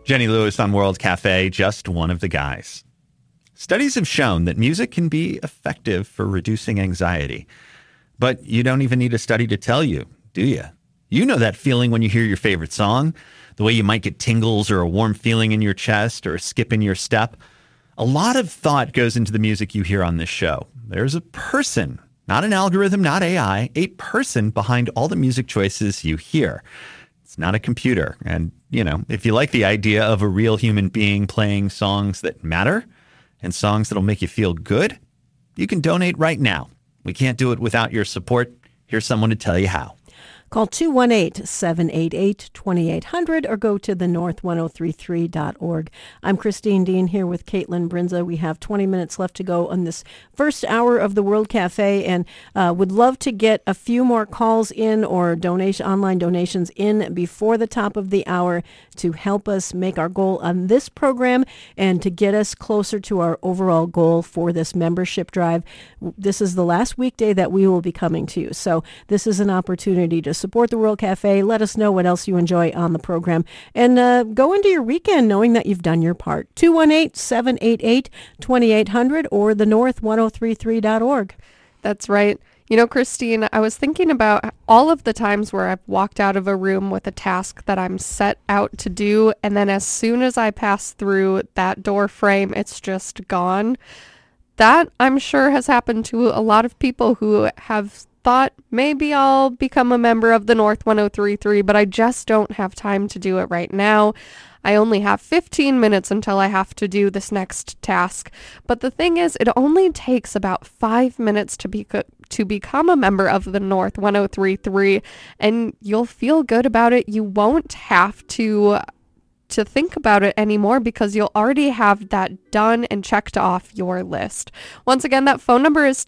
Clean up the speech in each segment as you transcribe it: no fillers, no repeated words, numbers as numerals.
Jenny Lewis on World Cafe, just one of the guys. Studies have shown that music can be effective for reducing anxiety. But you don't even need a study to tell you, do you? You know that feeling when you hear your favorite song, the way you might get tingles or a warm feeling in your chest or a skip in your step. A lot of thought goes into the music you hear on this show. There's a person, not an algorithm, not AI, a person behind all the music choices you hear. It's not a computer. And, if you like the idea of a real human being playing songs that matter and songs that'll make you feel good, you can donate right now. We can't do it without your support. Here's someone to tell you how. Call 218-788-2800 or go to thenorth1033.org. I'm Christine Dean here with Caitlin Brinza. We have 20 minutes left to go on this first hour of the World Cafe, and would love to get a few more calls in or online donations in before the top of the hour to help us make our goal on this program and to get us closer to our overall goal for this membership drive. This is the last weekday that we will be coming to you, so this is an opportunity to support the World Cafe. Let us know what else you enjoy on the program. And go into your weekend knowing that you've done your part. 218-788-2800 or thenorth1033.org. That's right. Christine, I was thinking about all of the times where I've walked out of a room with a task that I'm set out to do, and then as soon as I pass through that door frame, it's just gone. That, I'm sure, has happened to a lot of people who have thought maybe I'll become a member of the North 1033, but I just don't have time to do it right now. I only have 15 minutes until I have to do this next task. But the thing is, it only takes about 5 minutes to become a member of the North 1033, and you'll feel good about it. You won't have to think about it anymore because you'll already have that done and checked off your list. Once again, that phone number is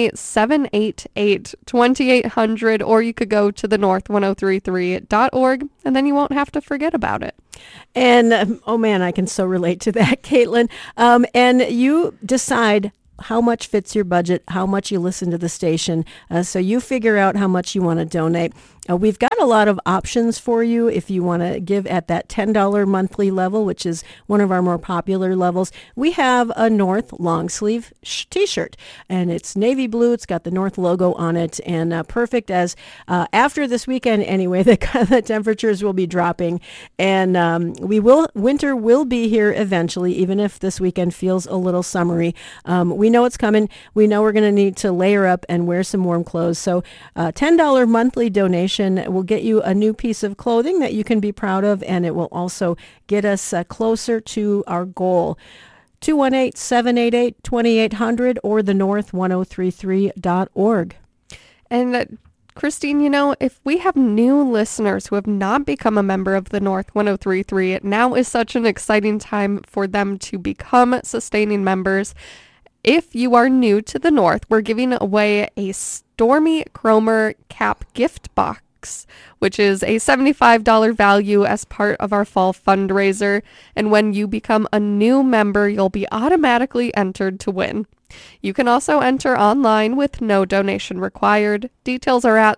218-788-2800, or you could go to thenorth1033.org, and then you won't have to forget about it. And, oh man, I can so relate to that, Caitlin. And you decide how much fits your budget, how much you listen to the station. So you figure out how much you want to donate. We've got a lot of options for you if you want to give at that $10 monthly level, which is one of our more popular levels. We have a North long sleeve t-shirt, and it's navy blue. It's got the North logo on it, and perfect as after this weekend anyway, the temperatures will be dropping, and winter will be here eventually, even if this weekend feels a little summery. We know it's coming. We know we're going to need to layer up and wear some warm clothes. So $10 monthly donation will get you a new piece of clothing that you can be proud of, and it will also get us closer to our goal. 218-788-2800 or thenorth1033.org. And Christine, if we have new listeners who have not become a member of the North 1033, now is such an exciting time for them to become sustaining members. If you are new to the North, we're giving away a Stormy Kromer cap gift box, which is a $75 value as part of our fall fundraiser. And when you become a new member, you'll be automatically entered to win. You can also enter online with no donation required. Details are at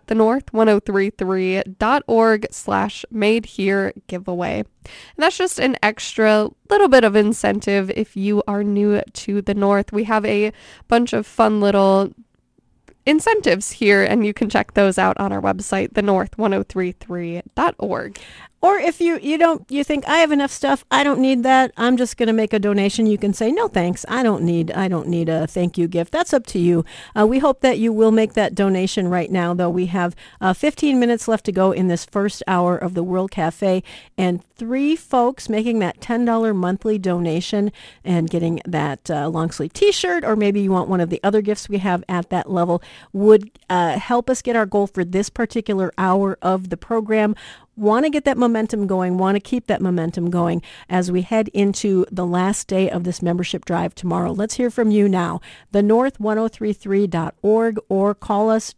thenorth1033.org/made-here giveaway. And that's just an extra little bit of incentive if you are new to the North. We have a bunch of fun little incentives here, and you can check those out on our website, thenorth1033.org. Or if you think I have enough stuff, I don't need that, I'm just going to make a donation, you can say, no thanks, I don't need a thank you gift. That's up to you. We hope that you will make that donation right now, though. We have 15 minutes left to go in this first hour of the World Cafe, and 3 folks making that $10 monthly donation and getting that long sleeve t-shirt, or maybe you want one of the other gifts we have at that level, would help us get our goal for this particular hour of the program. Want to get that momentum going, want to keep that momentum going as we head into the last day of this membership drive tomorrow. Let's hear from you now. thenorth1033.org or call us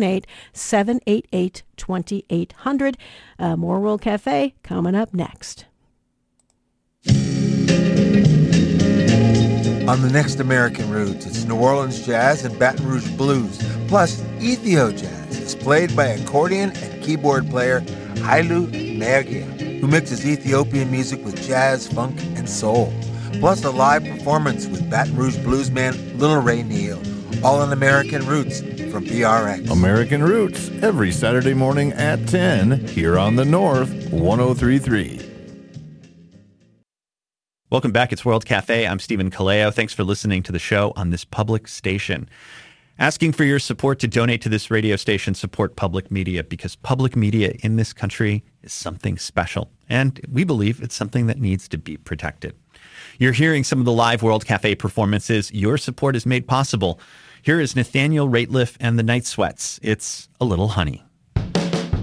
218-788-2800. More World Cafe coming up next. On the next American Roots, it's New Orleans jazz and Baton Rouge blues, plus Ethio jazz. It's played by accordion and keyboard player Hailu Mergia. who mixes Ethiopian music with jazz, funk, and soul. Plus a live performance with Baton Rouge bluesman Little Ray Neal. All in American Roots from PRX. American Roots, every Saturday morning at 10, here on the North 103.3. Welcome back. It's World Cafe. I'm Stephen Kaleo. Thanks for listening to the show on this public station. Asking for your support to donate to this radio station, support public media, because public media in this country is something special. And we believe it's something that needs to be protected. You're hearing some of the live World Cafe performances. Your support is made possible. Here is Nathaniel Rateliff and the Night Sweats. It's A Little Honey.